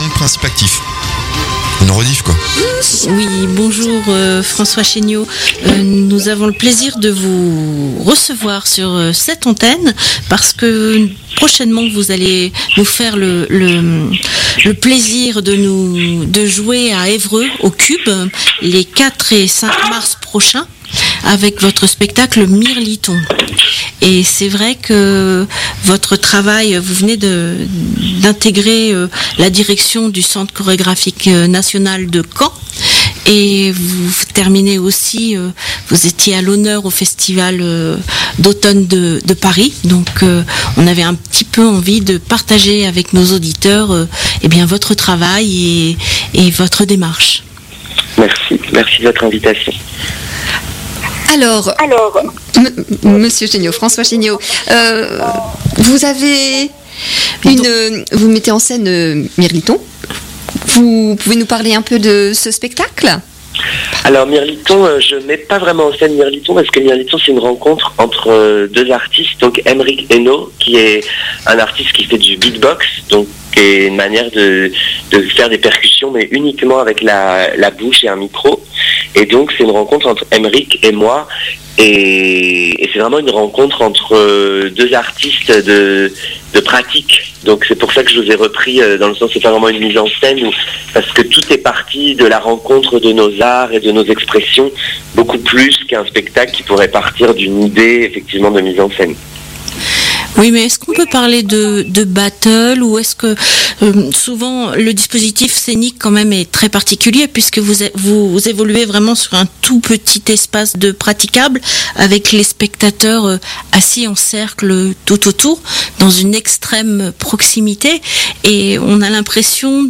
son, principe actif. Une rediff, quoi. Oui, bonjour François Chéniaud. Nous avons le plaisir de vous recevoir sur cette antenne parce que prochainement vous allez nous faire le plaisir de jouer à Évreux au Cube les 4 et 5 mars prochains avec votre spectacle Mirliton. Et c'est vrai que votre travail, vous venez d'intégrer la direction du Centre chorégraphique national de Caen. Et vous terminez aussi, vous étiez à l'honneur au festival d'automne de Paris. Donc on avait un petit peu envie de partager avec nos auditeurs votre travail et votre démarche. Merci de votre invitation. Alors, Monsieur Chéniaud, François Chéniaud, vous avez vous mettez en scène Mirliton. Vous pouvez nous parler un peu de ce spectacle ? Alors Mirliton, je ne mets pas vraiment en scène Mirliton parce que Mirliton c'est une rencontre entre deux artistes, donc Aymeric Hainaut qui est un artiste qui fait du beatbox, donc qui est une manière de faire des percussions mais uniquement avec la bouche et un micro. Et donc c'est une rencontre entre Aymeric et moi et c'est vraiment une rencontre entre deux artistes de pratique. Donc c'est pour ça que je vous ai repris dans le sens c'est pas vraiment une mise en scène parce que tout est parti de la rencontre de nos arts et de nos expressions beaucoup plus qu'un spectacle qui pourrait partir d'une idée effectivement de mise en scène. Oui, mais est-ce qu'on peut parler de battle ou est-ce que souvent le dispositif scénique quand même est très particulier puisque vous évoluez vraiment sur un tout petit espace de praticable avec les spectateurs assis en cercle tout autour dans une extrême proximité et on a l'impression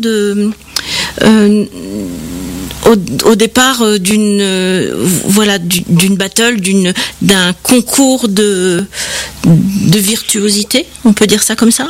au départ d'une battle, d'un concours de virtuosité, on peut dire ça comme ça ?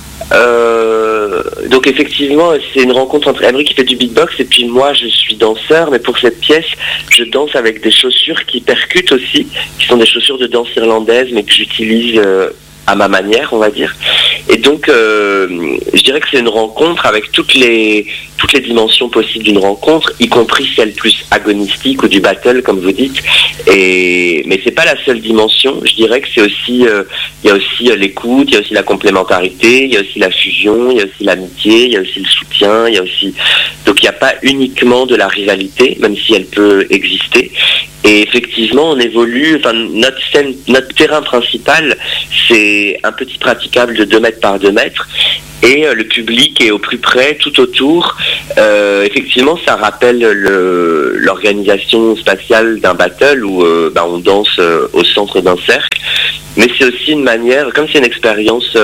Donc effectivement c'est une rencontre entre Aymeric qui fait du beatbox et puis moi je suis danseur, mais pour cette pièce je danse avec des chaussures qui percutent aussi, qui sont des chaussures de danse irlandaise mais que j'utilise à ma manière on va dire. Et donc je dirais que c'est une rencontre avec toutes les dimensions possibles d'une rencontre, y compris celle plus agonistique ou du battle comme vous dites. Mais c'est pas la seule dimension. Je dirais que c'est aussi il y a aussi l'écoute, il y a aussi la complémentarité, il y a aussi la fusion, il y a aussi l'amitié, il y a aussi le soutien, donc il n'y a pas uniquement de la rivalité, même si elle peut exister. Et effectivement, on évolue. Enfin, notre terrain principal, c'est un petit praticable de 2 mètres par 2 mètres. Et le public est au plus près, tout autour. Effectivement, ça rappelle l'organisation spatiale d'un battle où on danse au centre d'un cercle. Mais c'est aussi une manière, comme c'est une expérience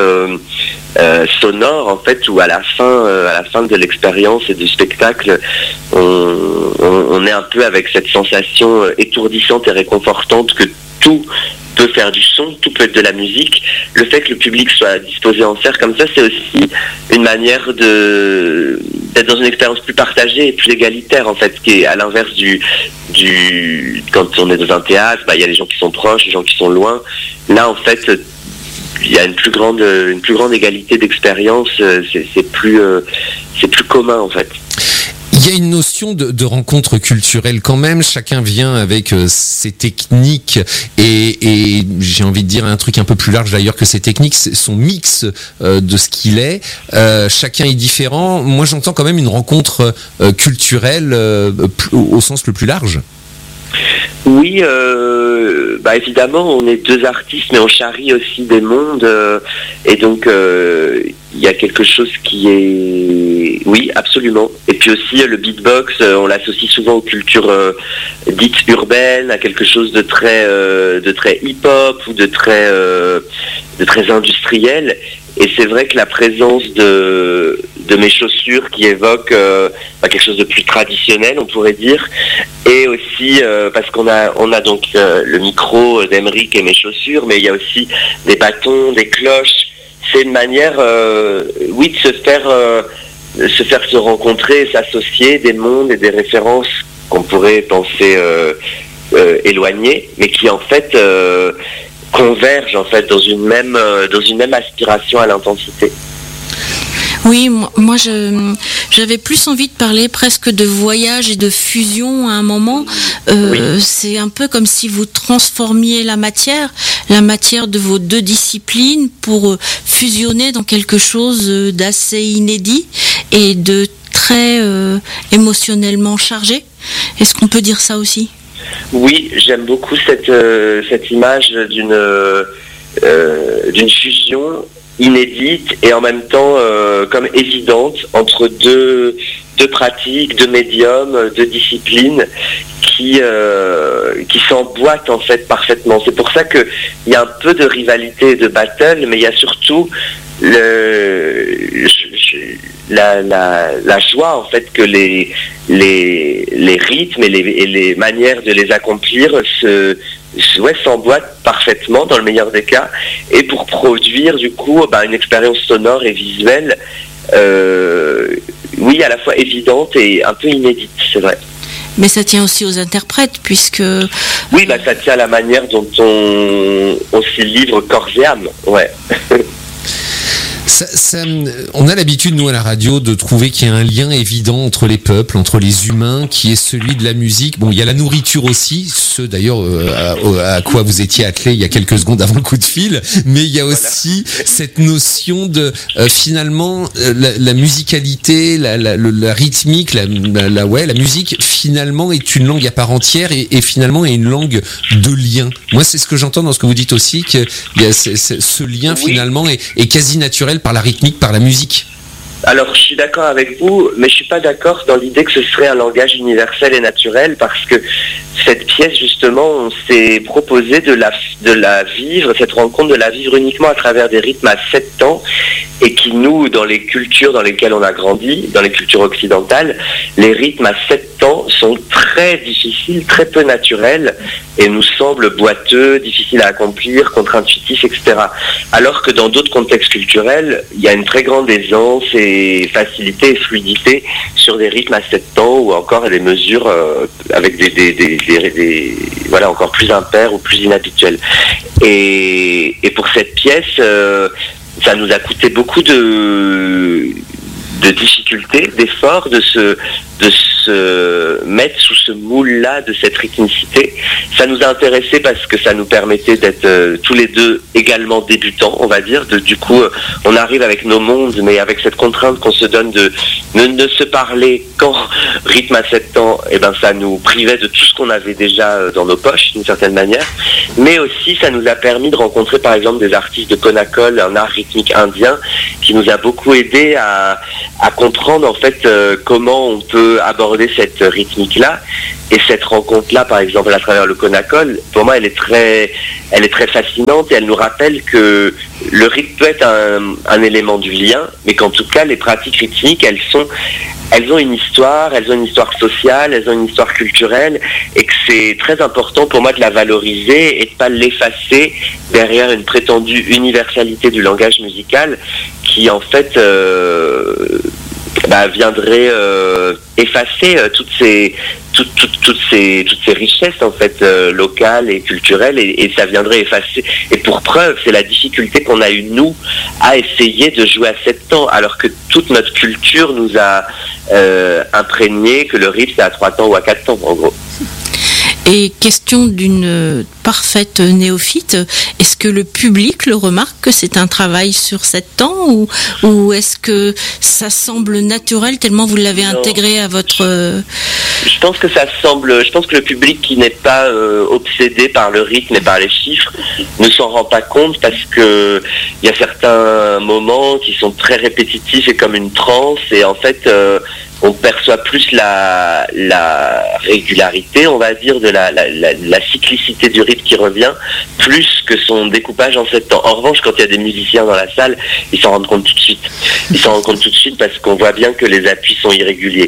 sonore en fait, où à la fin de l'expérience et du spectacle, on est un peu avec cette sensation étourdissante et réconfortante que tout peut faire du son, tout peut être de la musique. Le fait que le public soit disposé en cercle comme ça, c'est aussi une manière d'être dans une expérience plus partagée et plus égalitaire en fait, qui est à l'inverse du quand on est dans un théâtre, il y a les gens qui sont proches, les gens qui sont loin. Là en fait, il y a une plus grande égalité d'expérience, c'est plus commun en fait. Il y a une notion de rencontre culturelle quand même, chacun vient avec ses techniques et j'ai envie de dire un truc un peu plus large d'ailleurs que ses techniques, son mix de ce qu'il est, chacun est différent. Moi j'entends quand même une rencontre culturelle au sens le plus large. Oui, évidemment, on est 2 artistes, mais on charrie aussi des mondes, et donc il y a quelque chose qui est, oui, absolument. Et puis aussi le beatbox, on l'associe souvent aux cultures dites urbaines, à quelque chose de très hip-hop ou de très industriel. Et c'est vrai que la présence de mes chaussures qui évoque quelque chose de plus traditionnel, on pourrait dire, et aussi parce qu'on a donc le micro d'Aymeric et mes chaussures, mais il y a aussi des bâtons, des cloches. C'est une manière, de se faire se rencontrer, s'associer des mondes et des références qu'on pourrait penser éloignées, mais qui en fait convergent en fait dans une même aspiration à l'intensité. Oui, moi j'avais plus envie de parler presque de voyage et de fusion à un moment. C'est un peu comme si vous transformiez la matière de vos deux disciplines pour fusionner dans quelque chose d'assez inédit et de très émotionnellement chargé. Est-ce qu'on peut dire ça aussi ? Oui, j'aime beaucoup cette image d'une fusion inédite et en même temps comme évidente entre deux pratiques, deux médiums, deux disciplines qui s'emboîtent en fait parfaitement. C'est pour ça qu'il y a un peu de rivalité et de battle, mais il y a surtout la joie en fait que les rythmes et les manières de les accomplir s'emboîtent parfaitement dans le meilleur des cas, et pour produire du coup une expérience sonore et visuelle à la fois évidente et un peu inédite, c'est vrai. Mais ça tient aussi aux interprètes, puisque... Oui, ça tient à la manière dont on s'y livre corps et âme, ouais. On a l'habitude, nous, à la radio, de trouver qu'il y a un lien évident entre les peuples, entre les humains, qui est celui de la musique. Bon, il y a la nourriture aussi, ce d'ailleurs à quoi vous étiez attelé il y a quelques secondes avant le coup de fil, mais il y a aussi cette notion de finalement la musicalité, la rythmique, la musique finalement est une langue à part entière et finalement est une langue de lien. Moi, c'est ce que j'entends dans ce que vous dites aussi, qu'il y a ce lien finalement est quasi naturel par la rythmique, par la musique. Alors, je suis d'accord avec vous, mais je suis pas d'accord dans l'idée que ce serait un langage universel et naturel, parce que cette pièce, justement, on s'est proposé de la vivre, cette rencontre, de la vivre uniquement à travers des rythmes à 7 temps, et qui, nous, dans les cultures dans lesquelles on a grandi, dans les cultures occidentales, les rythmes à 7 temps sont très difficiles, très peu naturels, et nous semblent boiteux, difficiles à accomplir, contre-intuitifs, etc. Alors que dans d'autres contextes culturels, il y a une très grande aisance et facilité et fluidité sur des rythmes à 7 temps, ou encore des mesures avec des encore plus impairs ou plus inhabituels. Et pour cette pièce, ça nous a coûté beaucoup de difficultés, d'efforts, de se mettre sous ce moule-là de cette rythmicité. Ça nous a intéressés parce que ça nous permettait d'être tous les deux également débutants, on va dire. Du coup, on arrive avec nos mondes, mais avec cette contrainte qu'on se donne de ne se parler qu'en rythme à 7 temps, ça nous privait de tout ce qu'on avait déjà dans nos poches, d'une certaine manière. Mais aussi, ça nous a permis de rencontrer, par exemple, des artistes de Konakol, un art rythmique indien, qui nous a beaucoup aidé à comprendre, en fait, comment on peut aborder cette rythmique-là. Et cette rencontre-là, par exemple, à travers le Konakol, pour moi, elle est très fascinante, et elle nous rappelle que le rythme peut être un élément du lien, mais qu'en tout cas, les pratiques rythmiques, elles ont une histoire sociale, elles ont une histoire culturelle, et que c'est très important pour moi de la valoriser et de pas l'effacer derrière une prétendue universalité du langage musical qui, en fait, viendrait effacer toutes ces richesses, en fait, locales et culturelles, et ça viendrait effacer. Et pour preuve, c'est la difficulté qu'on a eu, nous, à essayer de jouer à 7 temps, alors que toute notre culture nous a imprégné que le rythme c'est à 3 temps ou à 4 temps, en gros. Et question d'une parfaite néophyte, est-ce que le public le remarque que c'est un travail sur 7 temps, ou est-ce que ça semble naturel tellement vous l'avez intégré à votre... Je pense que le public qui n'est pas obsédé par le rythme et par les chiffres ne s'en rend pas compte, parce que il y a certains moments qui sont très répétitifs et comme une transe, et en fait on perçoit plus la régularité, on va dire, de la cyclicité du rythme qui revient, plus que son découpage en 7 temps. En revanche, quand il y a des musiciens dans la salle, ils s'en rendent compte tout de suite. Ils s'en rendent compte tout de suite parce qu'on voit bien que les appuis sont irréguliers.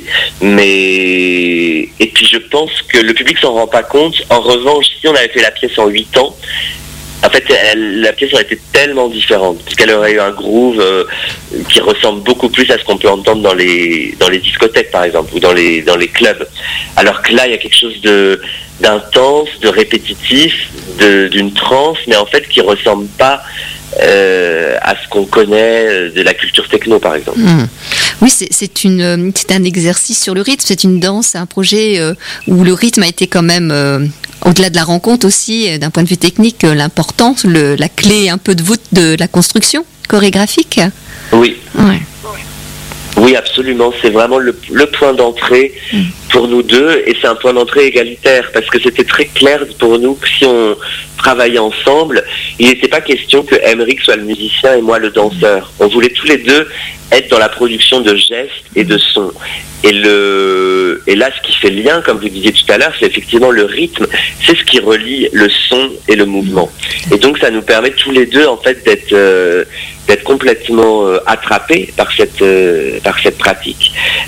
Et puis je pense que le public s'en rend pas compte. En revanche, si on avait fait la pièce en 8 ans, en fait, la pièce aurait été tellement différente, puisqu'elle aurait eu un groove qui ressemble beaucoup plus à ce qu'on peut entendre dans les discothèques, par exemple, ou dans les clubs. Alors que là, il y a quelque chose d'intense, de répétitif, d'une transe, mais en fait qui ressemble pas à ce qu'on connaît de la culture techno, par exemple. Oui, c'est un exercice sur le rythme, c'est une danse, un projet où le rythme a été quand même, au-delà de la rencontre aussi, d'un point de vue technique, l'importance, la clé un peu de voûte de la construction chorégraphique. Oui. Ouais. Oui, absolument. C'est vraiment le point d'entrée pour nous deux, et c'est un point d'entrée égalitaire, parce que c'était très clair pour nous que si on travaillait ensemble, il n'était pas question que Aymeric soit le musicien et moi le danseur. On voulait tous les deux être dans la production de gestes et de sons. Et là, ce qui fait le lien, comme vous disiez tout à l'heure, c'est effectivement le rythme. C'est ce qui relie le son et le mouvement. Et donc, ça nous permet tous les deux, en fait, d'être complètement attrapés par cette pratique.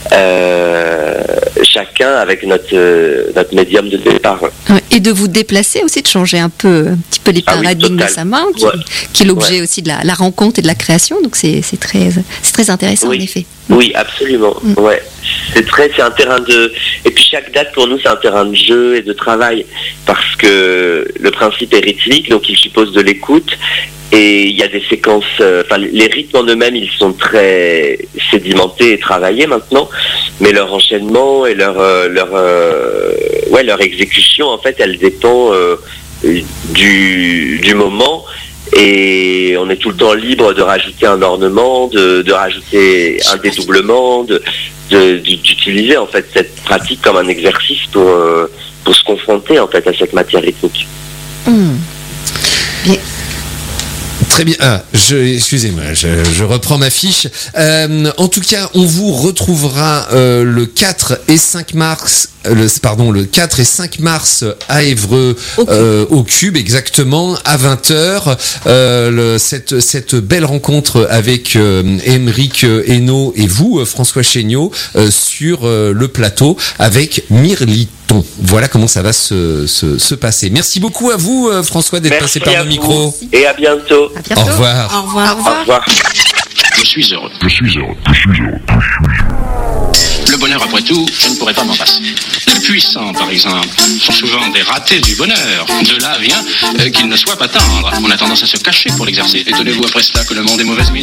Chacun avec notre médium de départ. Et de vous déplacer aussi, de changer un petit peu les paradigmes de sa main, qui est l'objet aussi de la rencontre et de la création. Donc, c'est très intéressant, en effet. Oui, absolument. Ouais. C'est un terrain de... Et puis chaque date pour nous c'est un terrain de jeu et de travail, parce que le principe est rythmique, donc il suppose de l'écoute, et il y a des séquences, les rythmes en eux-mêmes ils sont très sédimentés et travaillés maintenant, mais leur enchaînement et leur exécution, en fait, elle dépend du moment. Et on est tout le temps libre de rajouter un ornement, de rajouter un dédoublement, d'utiliser en fait cette pratique comme un exercice pour se confronter en fait à cette matière rythmique. Bien. Très bien. Excusez-moi, je reprends ma fiche. En tout cas, on vous retrouvera le 4 et 5 mars. Le 4 et 5 mars à Évreux, au Cube, exactement, à 20h. Cette belle rencontre avec Aymeric Hainaut et vous, François Chéniaud, sur le plateau avec Mirliton. Voilà comment ça va se passer. Merci beaucoup à vous, François, d'être passé par nos micros. Et à bientôt. Au revoir. Au revoir. Au revoir. Je suis heureux. Le bonheur, après tout, je ne pourrais pas m'en passer. Les puissants, par exemple, sont souvent des ratés du bonheur. De là vient qu'il ne soit pas tendre. On a tendance à se cacher pour l'exercer. Étonnez-vous après cela que le monde est mauvaise mine.